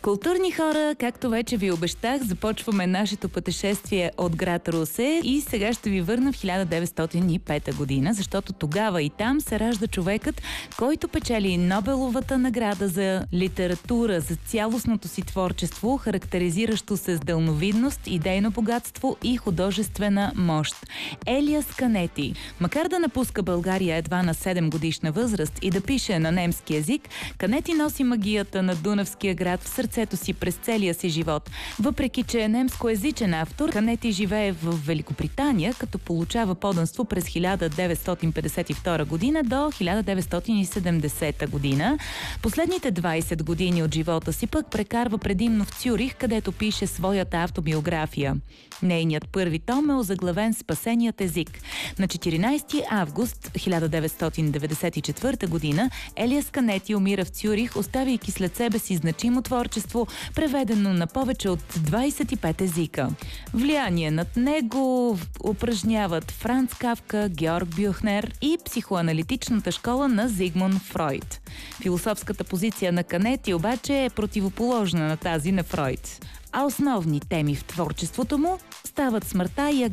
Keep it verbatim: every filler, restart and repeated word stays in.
Културни хора, както вече ви обещах, започваме нашето пътешествие от град Русе и сега ще ви върна в хиляда деветстотин и пета година, защото тогава и там се ражда човекът, който печели Нобеловата награда за литература, за цялостното си творчество, характеризиращо се с дълновидност, идейно богатство и художествена мощ. Елиас Канети. Макар да напуска България едва на седем годишна възраст и да пише на немски език, Канети носи магията на Дунавския град в сърцето си през целия си живот. Въпреки че е немскоезичен автор, Канети живее в Великобритания, като получава подданство през хиляда деветстотин петдесет и втора година до хиляда деветстотин и седемдесета година. Последните двайсет години от живота си пък прекарва предимно в Цюрих, където пише своята автобиография. Нейният първи том е озаглавен "Спасеният език". На четиринайсети август хиляда деветстотин деветдесет и четвърта година Елиас Канети умира в Цюрих, оставяйки след себе си значимо творчество, преведено на повече от двайсет и пет езика. Влияние над него упражняват Франц Кафка, Георг Бюхнер и психоаналитичната школа на Зигмунд Фройд. Философската позиция на Канети обаче е противоположна на тази на Фройд. А основни теми в творчеството му стават смъртта и агресията.